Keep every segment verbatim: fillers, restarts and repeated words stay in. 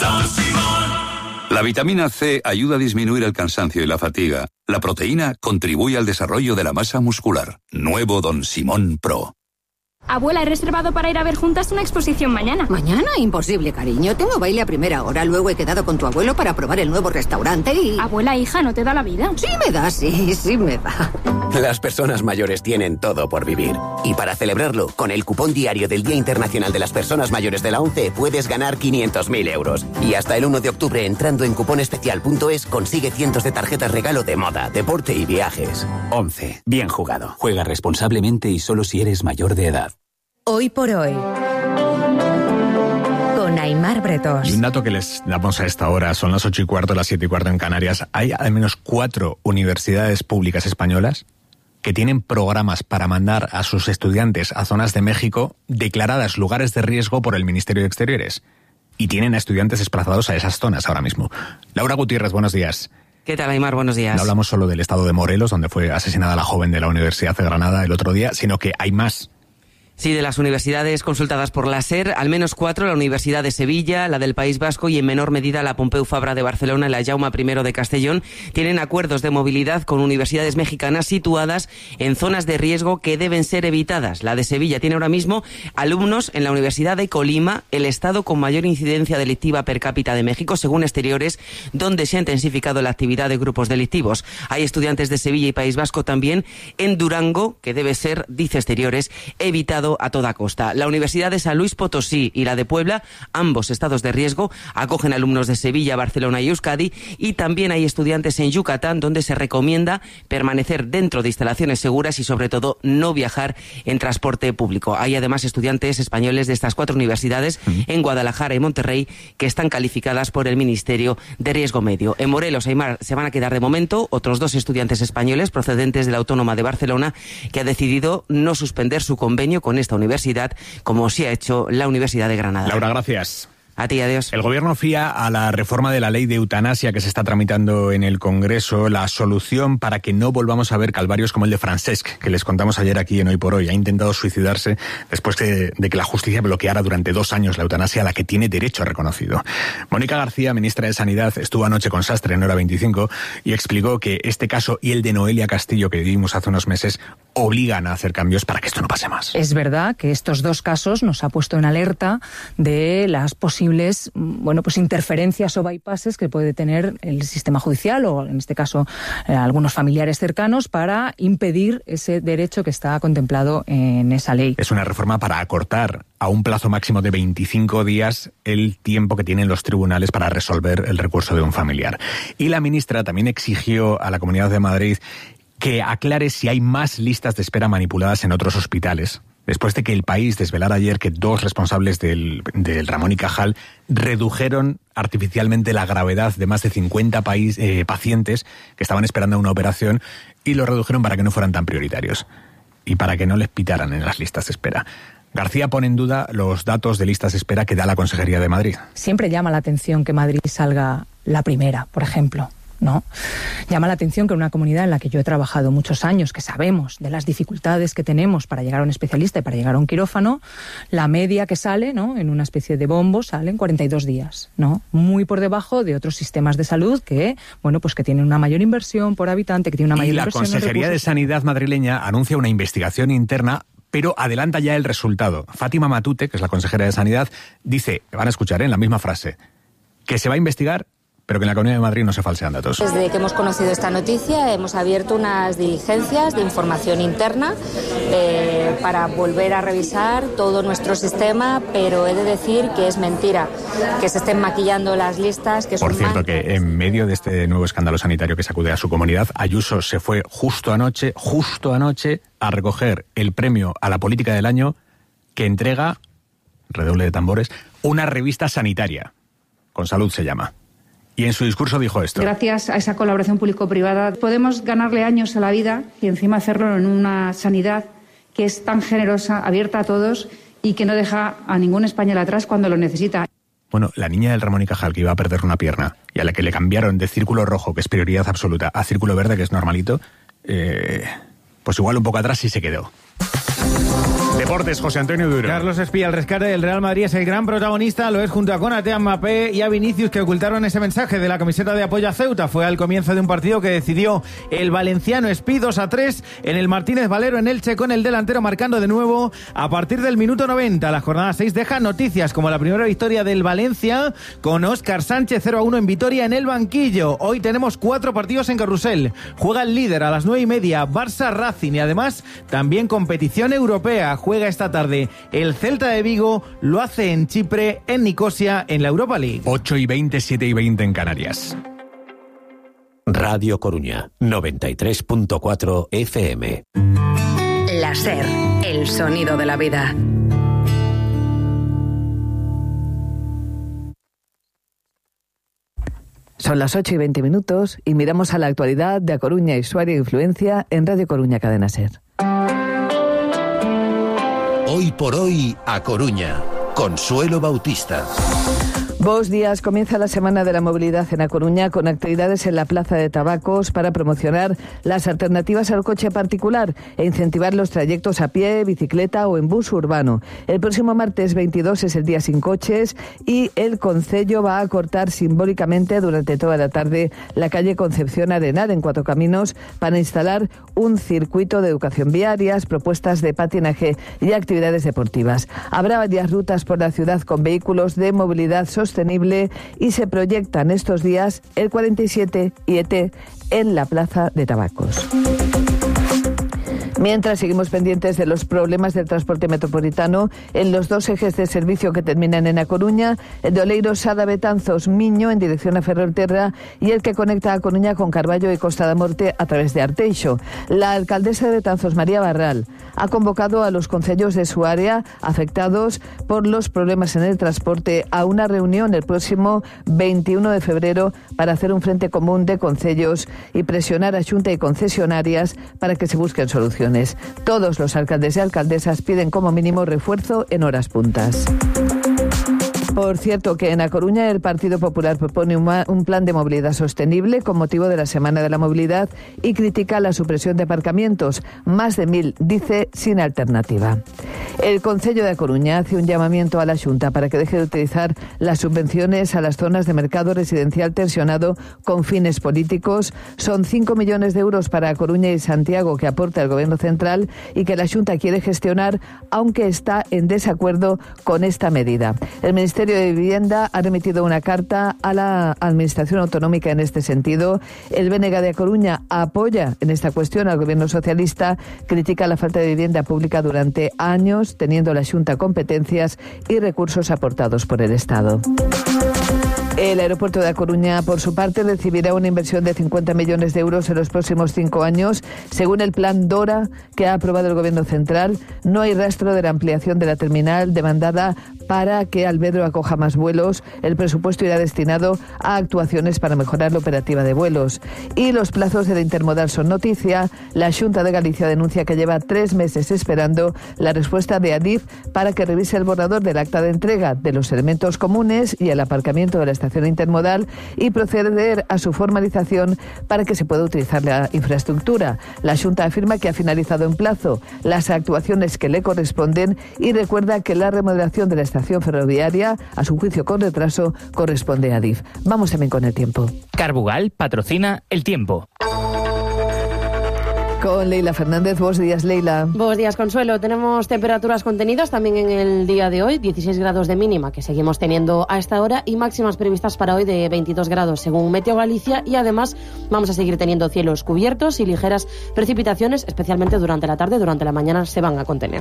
Don Simón. La vitamina C ayuda a disminuir el cansancio y la fatiga. La proteína contribuye al desarrollo de la masa muscular. Nuevo Don Simón Pro. Abuela, he reservado para ir a ver juntas una exposición mañana. ¿Mañana? Imposible, cariño. Tengo baile a primera hora. Luego he quedado con tu abuelo para probar el nuevo restaurante y... Abuela, hija, ¿no te da la vida? Sí me da, sí, sí me da. Las personas mayores tienen todo por vivir. Y para celebrarlo, con el cupón diario del Día Internacional de las Personas Mayores de la ONCE puedes ganar quinientos mil euros. Y hasta el uno de octubre, entrando en cuponespecial punto es, consigue cientos de tarjetas regalo de moda, deporte y viajes. ONCE. Bien jugado. Juega responsablemente y solo si eres mayor de edad. Hoy por hoy, con Aimar Bretos. Y un dato que les damos a esta hora, son las ocho y cuarto, las siete y cuarto en Canarias. Hay al menos cuatro universidades públicas españolas que tienen programas para mandar a sus estudiantes a zonas de México declaradas lugares de riesgo por el Ministerio de Exteriores. Y tienen a estudiantes desplazados a esas zonas ahora mismo. Laura Gutiérrez, buenos días. ¿Qué tal, Aimar? Buenos días. No hablamos solo del estado de Morelos, donde fue asesinada la joven de la Universidad de Granada el otro día, sino que hay más. Sí, de las universidades consultadas por la SER, al menos cuatro, la Universidad de Sevilla, la del País Vasco y en menor medida la Pompeu Fabra de Barcelona y la Jaume primero de Castellón, tienen acuerdos de movilidad con universidades mexicanas situadas en zonas de riesgo que deben ser evitadas. La de Sevilla tiene ahora mismo alumnos en la Universidad de Colima, el estado con mayor incidencia delictiva per cápita de México, según Exteriores, donde se ha intensificado la actividad de grupos delictivos. Hay estudiantes de Sevilla y País Vasco también en Durango, que debe ser, dice Exteriores, evitado a toda costa. La Universidad de San Luis Potosí y la de Puebla, ambos estados de riesgo, acogen alumnos de Sevilla, Barcelona y Euskadi, y también hay estudiantes en Yucatán, donde se recomienda permanecer dentro de instalaciones seguras y sobre todo no viajar en transporte público. Hay además estudiantes españoles de estas cuatro universidades uh-huh. en Guadalajara y Monterrey que están calificadas por el Ministerio de Riesgo Medio. En Morelos, Aimar, se van a quedar de momento otros dos estudiantes españoles procedentes de la Autónoma de Barcelona que ha decidido no suspender su convenio con esta universidad, como sí ha hecho la Universidad de Granada. Laura, gracias. A ti, adiós. El gobierno fía a la reforma de la ley de eutanasia que se está tramitando en el Congreso la solución para que no volvamos a ver calvarios como el de Francesc, que les contamos ayer aquí en Hoy por Hoy. Ha intentado suicidarse después de, de que la justicia bloqueara durante dos años la eutanasia a la que tiene derecho reconocido. Mónica García, ministra de Sanidad, estuvo anoche con Sastre en Hora veinticinco y explicó que este caso y el de Noelia Castillo que vivimos hace unos meses obligan a hacer cambios para que esto no pase más. Es verdad que estos dos casos nos ha puesto en alerta de las posibilidades bueno, pues interferencias o bypasses que puede tener el sistema judicial o, en este caso, eh, algunos familiares cercanos para impedir ese derecho que está contemplado en esa ley. Es una reforma para acortar a un plazo máximo de veinticinco días el tiempo que tienen los tribunales para resolver el recurso de un familiar. Y la ministra también exigió a la Comunidad de Madrid que aclare si hay más listas de espera manipuladas en otros hospitales, después de que El País desvelara ayer que dos responsables del, del Ramón y Cajal redujeron artificialmente la gravedad de más de cincuenta país, eh, pacientes que estaban esperando una operación y lo redujeron para que no fueran tan prioritarios y para que no les pitaran en las listas de espera. García pone en duda los datos de listas de espera que da la Consejería de Madrid. Siempre llama la atención que Madrid salga la primera, por ejemplo. ¿No? Llama la atención que en una comunidad en la que yo he trabajado muchos años, que sabemos de las dificultades que tenemos para llegar a un especialista y para llegar a un quirófano, la media que sale, ¿no?, en una especie de bombo sale en cuarenta y dos días, ¿no? Muy por debajo de otros sistemas de salud que, bueno, pues que tienen una mayor inversión por habitante, que tienen una mayor y inversión. Y la Consejería de Sanidad madrileña anuncia una investigación interna, pero adelanta ya el resultado. Fátima Matute, que es la consejera de Sanidad, dice, van a escuchar, ¿eh?, en la misma frase, que se va a investigar, pero que en la Comunidad de Madrid no se falsean datos. Desde que hemos conocido esta noticia hemos abierto unas diligencias de información interna eh, para volver a revisar todo nuestro sistema, pero he de decir que es mentira que se estén maquillando las listas. Que Por son cierto, man... que en medio de este nuevo escándalo sanitario que sacude a su comunidad, Ayuso se fue justo anoche, justo anoche, a recoger el premio a la política del año que entrega, redoble de tambores, una revista sanitaria. Con Salud se llama. Y en su discurso dijo esto. Gracias a esa colaboración público-privada podemos ganarle años a la vida y encima hacerlo en una sanidad que es tan generosa, abierta a todos y que no deja a ningún español atrás cuando lo necesita. Bueno, la niña del Ramón y Cajal que iba a perder una pierna y a la que le cambiaron de círculo rojo, que es prioridad absoluta, a círculo verde, que es normalito, eh, pues igual un poco atrás sí se quedó. Deportes, José Antonio Duro. Carlos Espía, el rescate del Real Madrid es el gran protagonista, lo es junto a Konaté, a Mbappé y a Vinicius, que ocultaron ese mensaje de la camiseta de apoyo a Ceuta. Fue al comienzo de un partido que decidió el valenciano Espí dos a tres en el Martínez Valero en Elche, con el delantero marcando de nuevo a partir del minuto noventa. La jornada seis deja noticias como la primera victoria del Valencia con Óscar Sánchez cero a uno en Vitoria en el banquillo. Hoy tenemos cuatro partidos en Carrusel. Juega el líder a las nueve y media, Barça Racing, y además también competición europea. Juega esta tarde el Celta de Vigo, lo hace en Chipre, en Nicosia, en la Europa League. ocho y veinte, siete y veinte en Canarias. Radio Coruña, noventa y tres punto cuatro F M. La SER, el sonido de la vida. Son las ocho y veinte minutos y miramos a la actualidad de A Coruña y su área de influencia en Radio Coruña Cadena SER. Hoy por hoy, A Coruña. Consuelo Bautista. Bos días, comienza la Semana de la Movilidad en A Coruña con actividades en la Plaza de Tabacos para promocionar las alternativas al coche particular e incentivar los trayectos a pie, bicicleta o en bus urbano. El próximo martes veintidós es el día sin coches y el Concello va a cortar simbólicamente durante toda la tarde la calle Concepción Arenal en Cuatro Caminos para instalar un circuito de educación viarias, propuestas de patinaje y actividades deportivas. Habrá varias rutas por la ciudad con vehículos de movilidad sostenible sostenible y se proyectan estos días el cuarenta y siete y E T en la Plaza de Tabacos. Mientras seguimos pendientes de los problemas del transporte metropolitano en los dos ejes de servicio que terminan en A Coruña, el de Oleiros Sada Betanzos Miño en dirección a Ferrolterra y el que conecta A Coruña con Carballo y Costa da Morte a través de Arteixo. La alcaldesa de Betanzos, María Barral, ha convocado a los concellos de su área afectados por los problemas en el transporte a una reunión el próximo veintiuno de febrero para hacer un frente común de concellos y presionar a Xunta y concesionarias para que se busquen soluciones. Todos los alcaldes y alcaldesas piden como mínimo refuerzo en horas puntas. Por cierto, que en A Coruña el Partido Popular propone un plan de movilidad sostenible con motivo de la Semana de la Movilidad y critica la supresión de aparcamientos, más de mil, dice, sin alternativa. El Concello de A Coruña hace un llamamiento a la Xunta para que deje de utilizar las subvenciones a las zonas de mercado residencial tensionado con fines políticos. Son cinco millones de euros para A Coruña y Santiago que aporta el Gobierno central y que la Xunta quiere gestionar, aunque está en desacuerdo con esta medida. El Ministerio de Vivienda ha remitido una carta a la Administración Autonómica en este sentido. El B N G de A Coruña apoya en esta cuestión al Gobierno socialista, critica la falta de vivienda pública durante años, teniendo la Xunta competencias y recursos aportados por el Estado. El aeropuerto de A Coruña, por su parte, recibirá una inversión de cincuenta millones de euros en los próximos cinco años. Según el plan DORA que ha aprobado el Gobierno central, no hay rastro de la ampliación de la terminal demandada para que Albedro acoja más vuelos. El presupuesto irá destinado a actuaciones para mejorar la operativa de vuelos. Y los plazos de la intermodal son noticia. La Xunta de Galicia denuncia que lleva tres meses esperando la respuesta de Adif para que revise el borrador del acta de entrega de los elementos comunes y el aparcamiento de la estación intermodal y proceder a su formalización para que se pueda utilizar la infraestructura. La Xunta afirma que ha finalizado en plazo las actuaciones que le corresponden y recuerda que la remodelación de la estación ferroviaria, a su juicio con retraso, corresponde a Adif. Vamos también con el tiempo. Carbugal patrocina el tiempo. Con Leila Fernández. Buenos días, Leila. Buenos días, Consuelo. Tenemos temperaturas contenidas también en el día de hoy, dieciséis grados de mínima que seguimos teniendo a esta hora y máximas previstas para hoy de veintidós grados según Meteo Galicia, y además vamos a seguir teniendo cielos cubiertos y ligeras precipitaciones, especialmente durante la tarde. Durante la mañana se van a contener.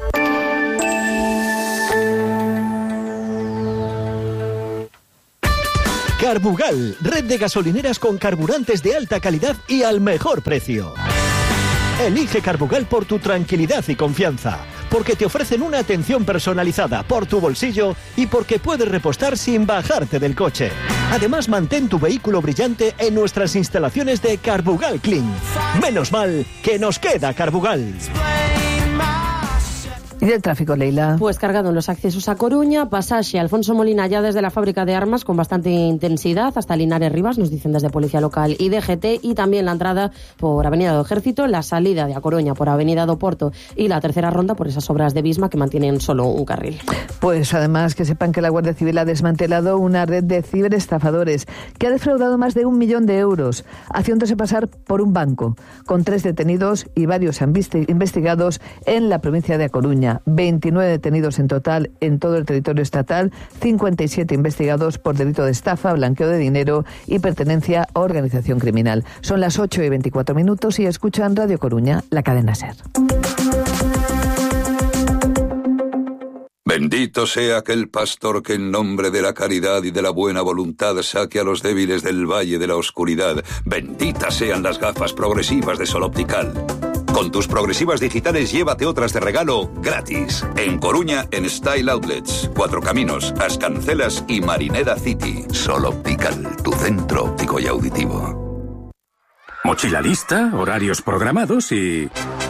Carbugal, red de gasolineras con carburantes de alta calidad y al mejor precio. Elige Carbugal por tu tranquilidad y confianza, porque te ofrecen una atención personalizada por tu bolsillo y porque puedes repostar sin bajarte del coche. Además, mantén tu vehículo brillante en nuestras instalaciones de Carbugal Clean. Menos mal que nos queda Carbugal. ¿Y del tráfico, Leila? Pues cargado en los accesos a Coruña, pasaje Alfonso Molina ya desde la fábrica de armas con bastante intensidad hasta Linares Rivas, nos dicen desde Policía Local y D G T, y también la entrada por Avenida do Ejército, la salida de A Coruña por Avenida do Porto y la tercera ronda por esas obras de Bisma que mantienen solo un carril. Pues además que sepan que la Guardia Civil ha desmantelado una red de ciberestafadores que ha defraudado más de un millón de euros, haciéndose pasar por un banco, con tres detenidos y varios investigados en la provincia de A Coruña. veintinueve detenidos en total en todo el territorio estatal, cincuenta y siete investigados por delito de estafa, blanqueo de dinero y pertenencia a organización criminal. Son las ocho y veinticuatro minutos y escuchan Radio Coruña, la cadena SER. Bendito sea aquel pastor que en nombre de la caridad y de la buena voluntad saque a los débiles del valle de la oscuridad. Benditas sean las gafas progresivas de Sol Optical. Con tus progresivas digitales llévate otras de regalo gratis. En Coruña, en Style Outlets, Cuatro Caminos, Ascancelas y Marineda City. Sol Optical, tu centro óptico y auditivo. Mochila lista, horarios programados y...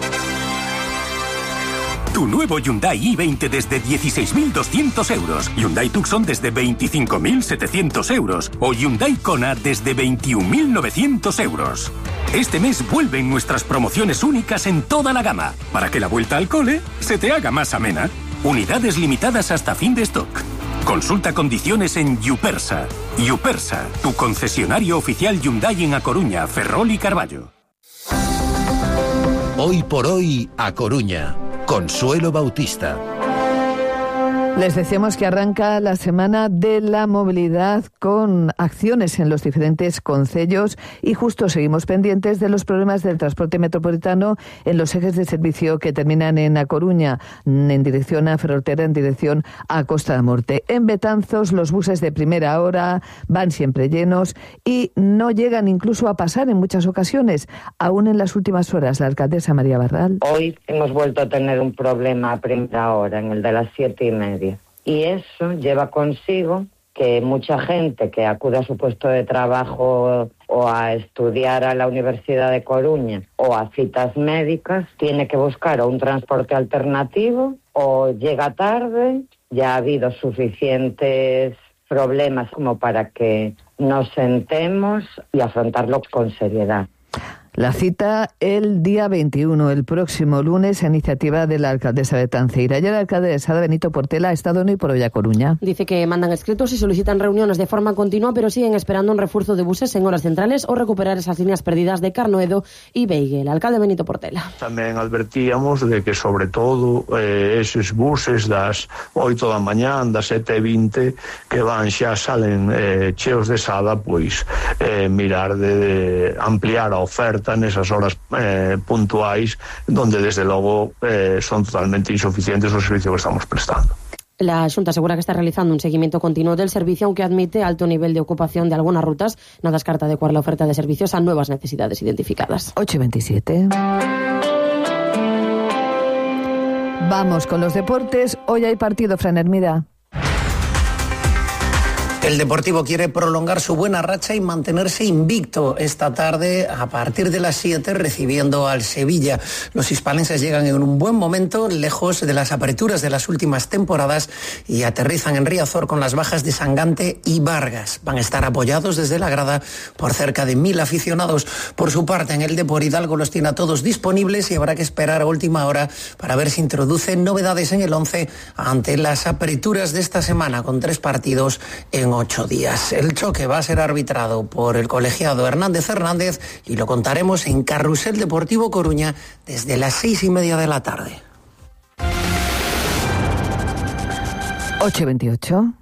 Tu nuevo Hyundai i veinte desde dieciséis mil doscientos euros. Hyundai Tucson desde veinticinco mil setecientos euros. O Hyundai Kona desde veintiún mil novecientos euros. Este mes vuelven nuestras promociones únicas en toda la gama, para que la vuelta al cole se te haga más amena. Unidades limitadas hasta fin de stock. Consulta condiciones en Yupersa. Yupersa, tu concesionario oficial Hyundai en A Coruña, Ferrol y Carballo. Hoy por hoy, A Coruña. Consuelo Bautista. Les decíamos que arranca la Semana de la Movilidad con acciones en los diferentes concellos y justo seguimos pendientes de los problemas del transporte metropolitano en los ejes de servicio que terminan en A Coruña, en dirección a Ferrolterra, en dirección a Costa da Morte. En Betanzos los buses de primera hora van siempre llenos y no llegan incluso a pasar en muchas ocasiones, aún en las últimas horas. La alcaldesa María Barral. Hoy hemos vuelto a tener un problema a primera hora, en el de las siete y media. Y eso lleva consigo que mucha gente que acude a su puesto de trabajo o a estudiar a la Universidad de Coruña o a citas médicas tiene que buscar o un transporte alternativo o llega tarde. Ya ha habido suficientes problemas como para que nos sentemos y afrontarlo con seriedad. La cita el día veintiuno, el próximo lunes, a iniciativa de la alcaldesa de Tanceira. Ya la alcaldesa Benito Portela ha estado hoy por hoy a Coruña. Dice que mandan escritos y solicitan reuniones de forma continua, pero siguen esperando un refuerzo de buses en horas centrales o recuperar esas líneas perdidas de Carnoedo y Beiguel. El alcalde Benito Portela. Tamén advertíamos de que, sobre todo, eh, esos buses das oito da mañán, das sete e vinte, que van xa salen eh, cheos de sada, pois eh, mirar de, de ampliar a oferta en esas horas eh, puntuais, donde desde logo eh, son totalmente insuficientes los servicios que estamos prestando. La Xunta asegura que está realizando un seguimiento continuo del servicio, aunque admite alto nivel de ocupación de algunas rutas. No descarta adecuar la oferta de servicios a nuevas necesidades identificadas. ocho y veintisiete. Vamos con los deportes. Hoy hay partido, Fran Hermida. El Deportivo quiere prolongar su buena racha y mantenerse invicto esta tarde a partir de las siete, recibiendo al Sevilla. Los hispalenses llegan en un buen momento, lejos de las aperturas de las últimas temporadas, y aterrizan en Riazor con las bajas de Sangante y Vargas. Van a estar apoyados desde la grada por cerca de mil aficionados. Por su parte, en el Depor, Hidalgo los tiene a todos disponibles y habrá que esperar a última hora para ver si introduce novedades en el once ante las aperturas de esta semana, con tres partidos en ocho días. El choque va a ser arbitrado por el colegiado Hernández Hernández y lo contaremos en Carrusel Deportivo Coruña desde las seis y media de la tarde. ocho y veintiocho.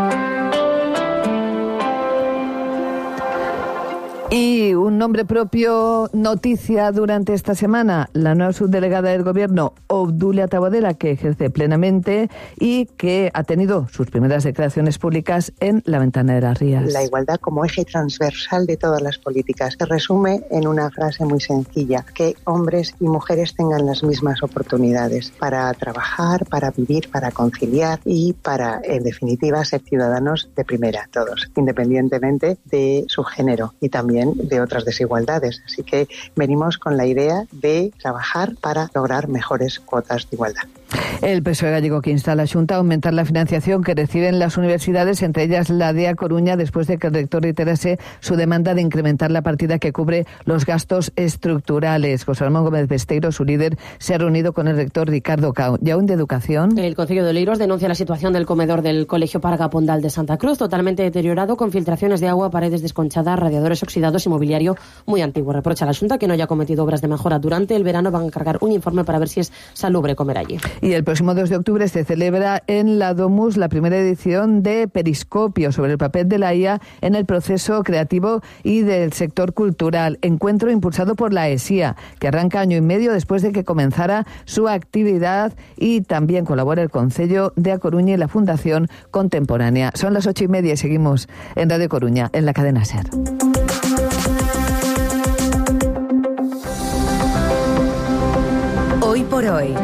Y un nombre propio, noticia durante esta semana, la nueva subdelegada del Gobierno, Obdulia Tabadera, que ejerce plenamente y que ha tenido sus primeras declaraciones públicas en la Ventana de las Rías. La igualdad como eje transversal de todas las políticas se resume en una frase muy sencilla: que hombres y mujeres tengan las mismas oportunidades para trabajar, para vivir, para conciliar y para, en definitiva, ser ciudadanos de primera, todos, independientemente de su género y también de otras desigualdades. Así que venimos con la idea de trabajar para lograr mejores cuotas de igualdad. El P S O E gallego que insta a la Xunta a aumentar la financiación que reciben las universidades, entre ellas la de A Coruña, después de que el rector reiterase su demanda de incrementar la partida que cubre los gastos estructurales. José Ramón Gómez Besteiro, su líder, se ha reunido con el rector Ricardo Cao. ¿Y aún de Educación? El Concello de Oleiros denuncia la situación del comedor del Colegio Parga Pondal de Santa Cruz, totalmente deteriorado, con filtraciones de agua, paredes desconchadas, radiadores oxidados y mobiliario muy antiguo. Reprocha a la Xunta que no haya cometido obras de mejora. Durante el verano van a encargar un informe para ver si es salubre comer allí. Y el próximo dos de octubre se celebra en la Domus la primera edición de Periscopio, sobre el papel de la I A en el proceso creativo y del sector cultural. Encuentro impulsado por la ESIA, que arranca año y medio después de que comenzara su actividad, y también colabora el Concello de A Coruña y la Fundación Contemporánea. Son las ocho y media y seguimos en Radio Coruña, en la cadena SER. Hoy por hoy,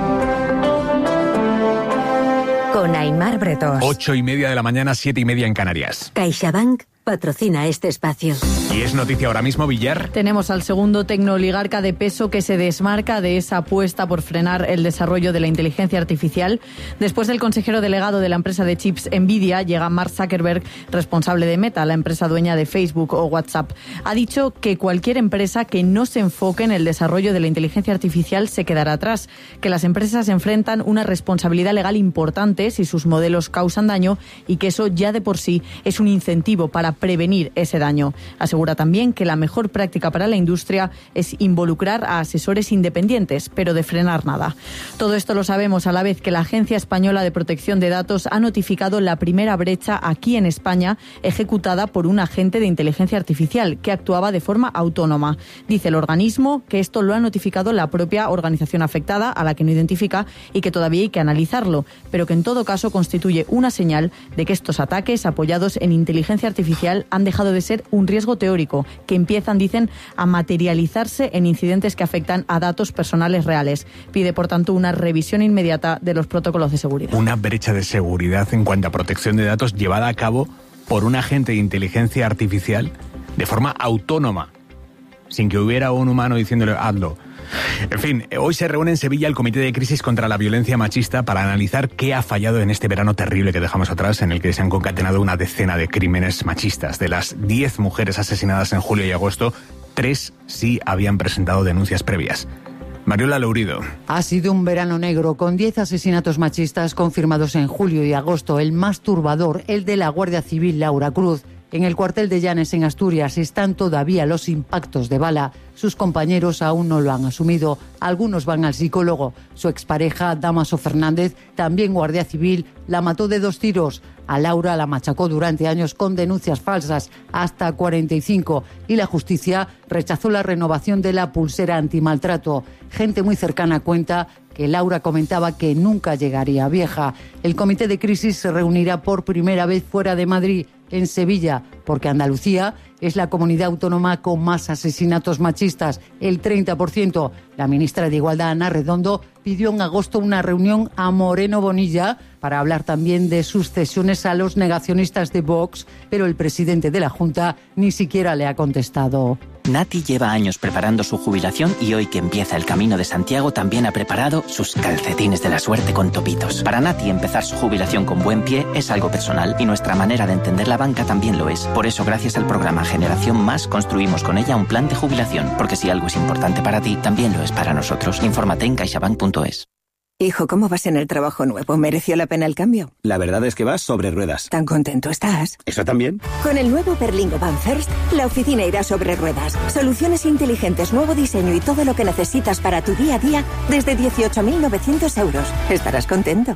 con Aimar Bretós. Ocho y media de la mañana, siete y media en Canarias. CaixaBank patrocina este espacio. Y es noticia ahora mismo, Villar. Tenemos al segundo tecnooligarca de peso que se desmarca de esa apuesta por frenar el desarrollo de la inteligencia artificial. Después del consejero delegado de la empresa de chips Nvidia, llega Mark Zuckerberg, responsable de Meta, la empresa dueña de Facebook o WhatsApp. Ha dicho que cualquier empresa que no se enfoque en el desarrollo de la inteligencia artificial se quedará atrás, que las empresas enfrentan una responsabilidad legal importante si sus modelos causan daño y que eso ya de por sí es un incentivo para prevenir ese daño. Asegura también que la mejor práctica para la industria es involucrar a asesores independientes, pero de frenar nada. Todo esto lo sabemos a la vez que la Agencia Española de Protección de Datos ha notificado la primera brecha aquí en España ejecutada por un agente de inteligencia artificial que actuaba de forma autónoma. Dice el organismo que esto lo ha notificado la propia organización afectada, a la que no identifica, y que todavía hay que analizarlo, pero que en todo caso constituye una señal de que estos ataques apoyados en inteligencia artificial han dejado de ser un riesgo teórico, que empiezan, dicen, a materializarse en incidentes que afectan a datos personales reales. Pide, por tanto, una revisión inmediata de los protocolos de seguridad. Una brecha de seguridad en cuanto a protección de datos llevada a cabo por un agente de inteligencia artificial de forma autónoma, sin que hubiera un humano diciéndole hazlo. En fin, hoy se reúne en Sevilla el Comité de Crisis contra la Violencia Machista para analizar qué ha fallado en este verano terrible que dejamos atrás, en el que se han concatenado una decena de crímenes machistas. De las diez mujeres asesinadas en julio y agosto, tres sí habían presentado denuncias previas. Mariola Lourido. Ha sido un verano negro, con diez asesinatos machistas confirmados en julio y agosto. El más turbador, el de la Guardia Civil Laura Cruz. En el cuartel de Llanes, en Asturias, están todavía los impactos de bala. Sus compañeros aún no lo han asumido. Algunos van al psicólogo. Su expareja, Dámaso Fernández, también guardia civil, la mató de dos tiros. A Laura la machacó durante años con denuncias falsas, hasta cuarenta y cinco. Y la justicia rechazó la renovación de la pulsera antimaltrato. Gente muy cercana cuenta que Laura comentaba que nunca llegaría vieja. El comité de crisis se reunirá por primera vez fuera de Madrid, en Sevilla, porque Andalucía es la comunidad autónoma con más asesinatos machistas, el treinta por ciento. La ministra de Igualdad, Ana Redondo, pidió en agosto una reunión a Moreno Bonilla para hablar también de sus cesiones a los negacionistas de Vox, pero el presidente de la Junta ni siquiera le ha contestado. Nati lleva años preparando su jubilación y hoy que empieza el Camino de Santiago también ha preparado sus calcetines de la suerte con topitos. Para Nati empezar su jubilación con buen pie es algo personal y nuestra manera de entender la banca también lo es. Por eso, gracias al programa Generación Más, construimos con ella un plan de jubilación, porque si algo es importante para ti, también lo es para nosotros. Infórmate en caixabank punto es. Hijo, ¿cómo vas en el trabajo nuevo? ¿Mereció la pena el cambio? La verdad es que vas sobre ruedas. ¿Tan contento estás? ¿Eso también? Con el nuevo Berlingo Van First, la oficina irá sobre ruedas. Soluciones inteligentes, nuevo diseño y todo lo que necesitas para tu día a día desde dieciocho mil novecientos euros. Estarás contento.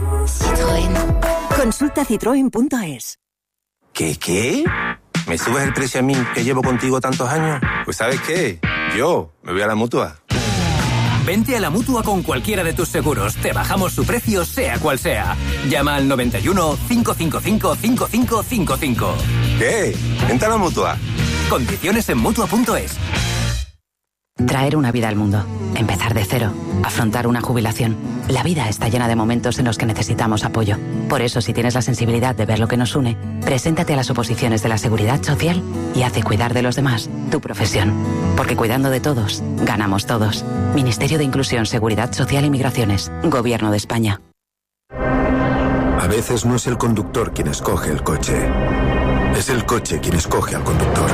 Citroën. Consulta citroen punto es. ¿Qué, qué? ¿Me subes el precio a mí, que llevo contigo tantos años? Pues ¿sabes qué? Yo me voy a la Mutua. Vente a la Mutua con cualquiera de tus seguros. Te bajamos su precio, sea cual sea. Llama al noventa y uno, cinco cinco cinco, cinco cinco cinco cinco. ¿Qué? Vente a la Mutua. Condiciones en Mutua punto es. Traer una vida al mundo, empezar de cero, afrontar una jubilación. La vida está llena de momentos en los que necesitamos apoyo. Por eso, si tienes la sensibilidad de ver lo que nos une, preséntate a las oposiciones de la Seguridad Social y haz de cuidar de los demás tu profesión. Porque cuidando de todos, ganamos todos. Ministerio de Inclusión, Seguridad Social y Migraciones. Gobierno de España. A veces no es el conductor quien escoge el coche. Es el coche quien escoge al conductor.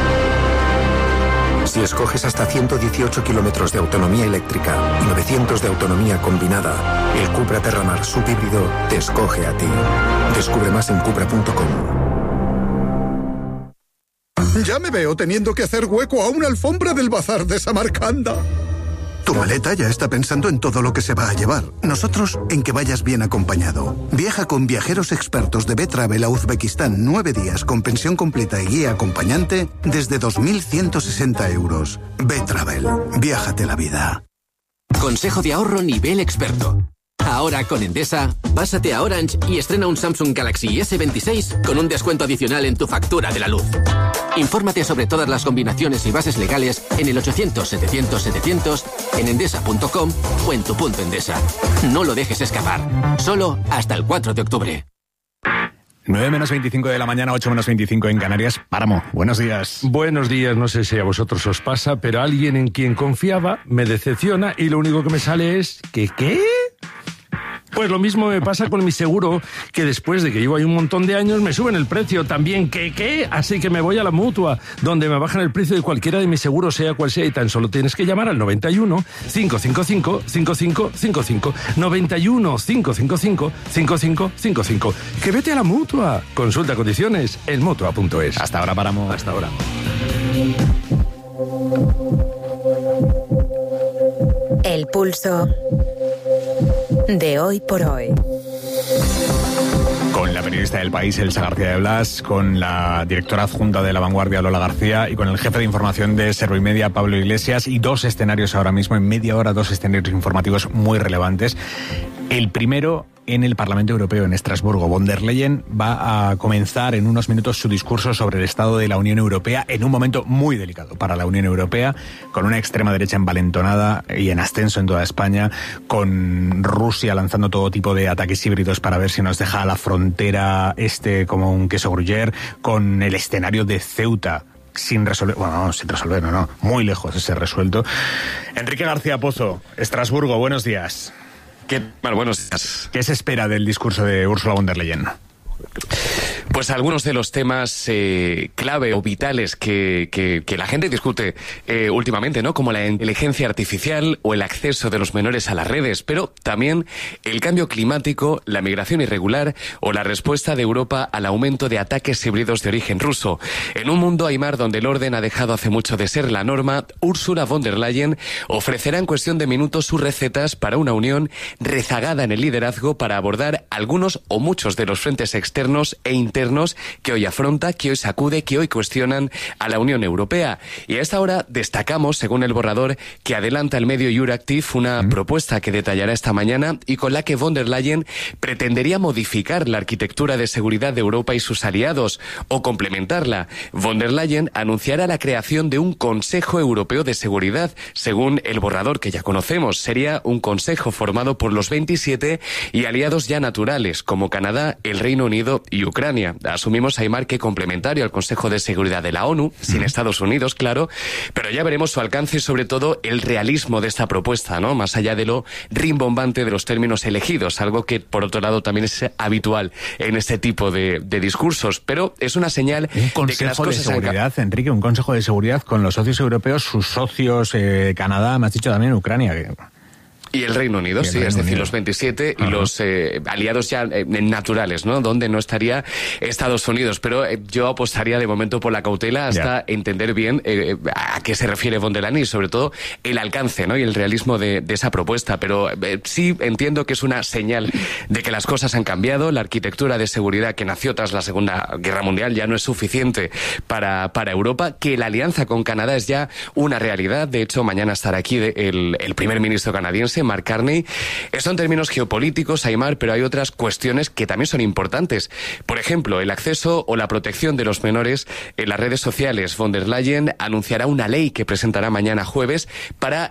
Si escoges hasta ciento dieciocho kilómetros de autonomía eléctrica y novecientos de autonomía combinada, el Cupra Terramar subhíbrido te escoge a ti. Descubre más en cupra punto com. Ya me veo teniendo que hacer hueco a una alfombra del bazar de Samarcanda. Tu maleta ya está pensando en todo lo que se va a llevar. Nosotros en que vayas bien acompañado. Viaja con viajeros expertos de B-Travel a Uzbekistán nueve días con pensión completa y guía acompañante desde dos mil ciento sesenta euros. B-Travel. Viájate la vida. Consejo de ahorro nivel experto. Ahora con Endesa, pásate a Orange y estrena un Samsung Galaxy ese veintiséis con un descuento adicional en tu factura de la luz. Infórmate sobre todas las combinaciones y bases legales en el ochocientos setecientos setecientos, en endesa punto com o en tu punto Endesa. No lo dejes escapar. Solo hasta el cuatro de octubre. nueve menos veinticinco de la mañana, ocho menos veinticinco en Canarias. Páramo, buenos días. Buenos días, no sé si a vosotros os pasa, pero alguien en quien confiaba me decepciona y lo único que me sale es que ¿qué? Pues lo mismo me pasa con mi seguro, que después de que llevo ahí un montón de años me suben el precio también. ¿Qué, qué? Así que me voy a la Mutua, donde me bajan el precio de cualquiera de mis seguros, sea cual sea, y tan solo tienes que llamar al noventa y uno, cinco cinco cinco, cinco cinco cinco cinco. noventa y uno, cinco cinco cinco, cinco cinco cinco cinco. ¡Que vete a la Mutua! Consulta condiciones en mutua punto es. Hasta ahora, Páramo. Hasta ahora. El pulso de hoy por hoy. Con la periodista del País, Elsa García de Blas, con la directora adjunta de La Vanguardia, Lola García, y con el jefe de información de Servimedia, Pablo Iglesias, y dos escenarios ahora mismo, en media hora, dos escenarios informativos muy relevantes. El primero en el Parlamento Europeo, en Estrasburgo. Von der Leyen va a comenzar en unos minutos su discurso sobre el estado de la Unión Europea en un momento muy delicado para la Unión Europea, con una extrema derecha envalentonada y en ascenso en toda España, con Rusia lanzando todo tipo de ataques híbridos para ver si nos deja a la frontera este como un queso gruyère, con el escenario de Ceuta sin resolver, bueno, no, sin resolver, no, no, muy lejos de ser resuelto. Enrique García Pozo, Estrasburgo, buenos días. ¿Qué tal? Buenos días. ¿Qué se espera del discurso de Ursula von der Leyen? Pues algunos de los temas eh, clave o vitales que, que, que la gente discute eh, últimamente, ¿no? Como la inteligencia artificial o el acceso de los menores a las redes, pero también el cambio climático, la migración irregular o la respuesta de Europa al aumento de ataques híbridos de origen ruso. En un mundo, Aimar, donde el orden ha dejado hace mucho de ser la norma, Ursula von der Leyen ofrecerá en cuestión de minutos sus recetas para una unión rezagada en el liderazgo para abordar algunos o muchos de los frentes externos e internos que hoy afronta, que hoy sacude, que hoy cuestionan a la Unión Europea. Y a esta hora destacamos, según el borrador que adelanta el medio Euractiv, una mm. propuesta que detallará esta mañana y con la que von der Leyen pretendería modificar la arquitectura de seguridad de Europa y sus aliados o complementarla. Von der Leyen anunciará la creación de un Consejo Europeo de Seguridad, según el borrador que ya conocemos. Sería un consejo formado por los veintisiete y aliados ya naturales, como Canadá, el Reino Unido y Ucrania. Asumimos, Aimar, que complementario al Consejo de Seguridad de la ONU, sin Estados Unidos, claro, pero ya veremos su alcance y sobre todo el realismo de esta propuesta, ¿no? Más allá de lo rimbombante de los términos elegidos, algo que por otro lado también es habitual en este tipo de, de discursos, pero es una señal un consejo de que las cosas de seguridad, han... Enrique, un consejo de seguridad con los socios europeos, sus socios, eh, Canadá, me has dicho también Ucrania, que... Y el Reino Unido, el sí, Reino es decir, Unido. Los veintisiete y Ajá. los eh, aliados ya eh, naturales, ¿no? Donde no estaría Estados Unidos. Pero eh, yo apostaría de momento por la cautela hasta yeah. entender bien eh, a qué se refiere von der Leyen y sobre todo el alcance, ¿no? Y el realismo de, de esa propuesta. Pero eh, sí entiendo que es una señal de que las cosas han cambiado. La arquitectura de seguridad que nació tras la Segunda Guerra Mundial ya no es suficiente para, para Europa. Que la alianza con Canadá es ya una realidad. De hecho, mañana estará aquí el, el primer ministro canadiense dice Mark Carney. Esto en términos geopolíticos, Aimar, pero hay otras cuestiones que también son importantes. Por ejemplo, el acceso o la protección de los menores en las redes sociales. Von der Leyen anunciará una ley que presentará mañana jueves para